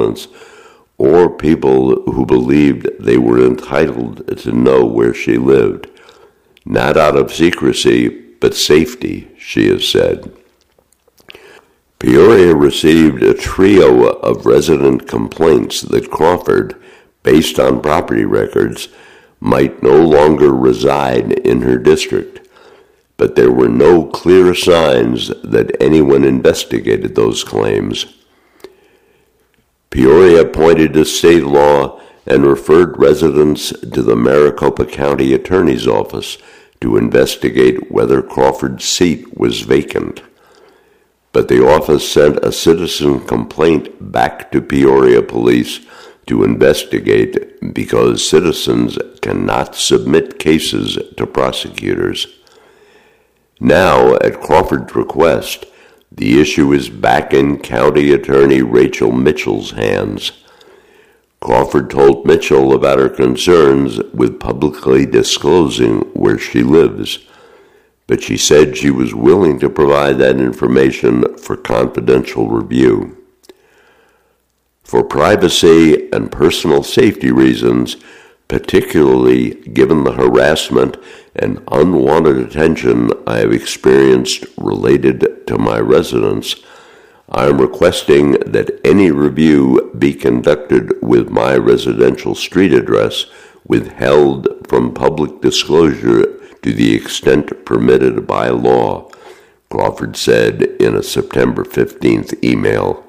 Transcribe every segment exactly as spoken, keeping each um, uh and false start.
surveillance, or people who believed they were entitled to know where she lived. Not out of secrecy, but safety, she has said. Peoria received a trio of resident complaints that Crawford, based on property records, might no longer reside in her district, but there were no clear signs that anyone investigated those claims. Peoria pointed to state law and referred residents to the Maricopa County Attorney's Office to investigate whether Crawford's seat was vacant. But the office sent a citizen complaint back to Peoria Police to investigate because citizens cannot submit cases to prosecutors. Now, at Crawford's request, the issue is back in County Attorney Rachel Mitchell's hands. Crawford told Mitchell about her concerns with publicly disclosing where she lives, but she said she was willing to provide that information for confidential review. For privacy and personal safety reasons, particularly given the harassment and unwanted attention I have experienced related to my residence, I am requesting that any review be conducted with my residential street address withheld from public disclosure to the extent permitted by law, Crawford said in a September fifteenth email.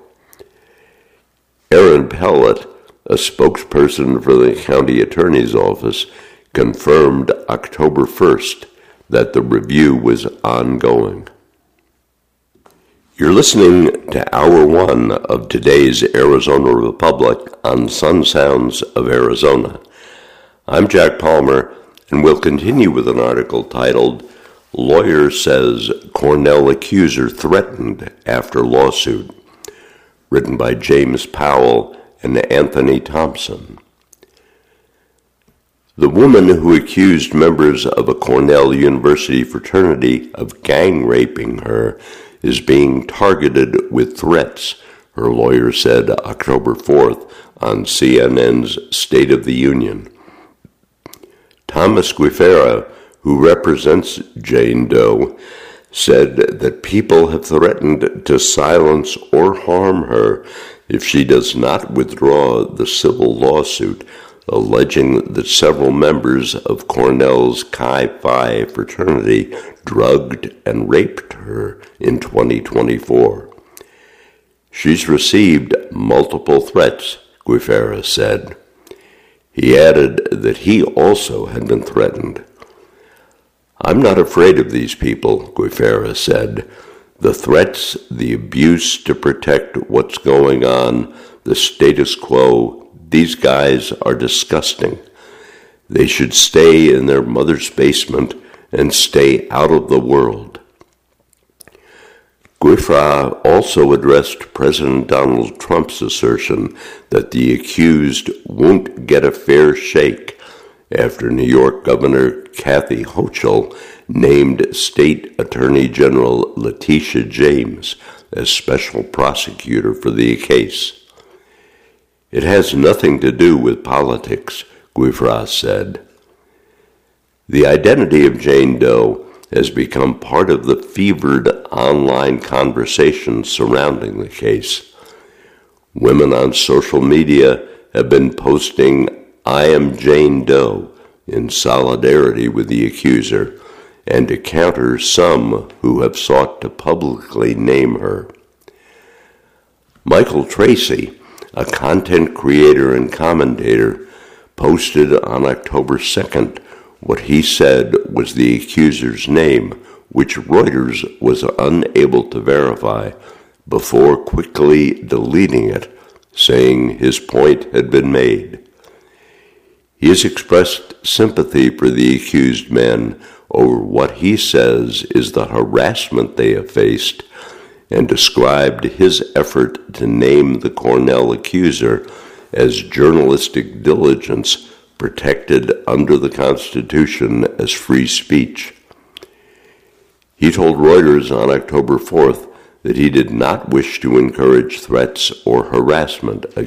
Aaron Pellet, a spokesperson for the county attorney's office, confirmed October first that the review was ongoing. You're listening to Hour One of today's Arizona Republic on Sun Sounds of Arizona. I'm Jack Palmer, and we'll continue with an article titled, Lawyer Says Cornell Accuser Threatened After Lawsuit, written by James Powell and Anthony Thompson. The woman who accused members of a Cornell University fraternity of gang raping her is being targeted with threats, her lawyer said October fourth on C N N's State of the Union. Thomas Guifera, who represents Jane Doe, said that people have threatened to silence or harm her if she does not withdraw the civil lawsuit, alleging that several members of Cornell's Chi Phi fraternity drugged and raped her in twenty twenty-four. She's received multiple threats, Guifera said. He added that he also had been threatened. I'm not afraid of these people, Guifera said. The threats, the abuse to protect what's going on, the status quo, these guys are disgusting. They should stay in their mother's basement and stay out of the world. Guifera also addressed President Donald Trump's assertion that the accused won't get a fair shake after New York Governor Kathy Hochul named State Attorney General Letitia James as special prosecutor for the case. It has nothing to do with politics, Guifera said. The identity of Jane Doe has become part of the fevered online conversation surrounding the case. Women on social media have been posting, I am Jane Doe, in solidarity with the accuser, and to counter some who have sought to publicly name her. Michael Tracy, a content creator and commentator, posted on October second what he said was the accuser's name, which Reuters was unable to verify, before quickly deleting it, saying his point had been made. He has expressed sympathy for the accused men over what he says is the harassment they have faced, and described his effort to name the Cornell accuser as journalistic diligence protected under the Constitution as free speech. He told Reuters on October fourth that he did not wish to encourage threats or harassment against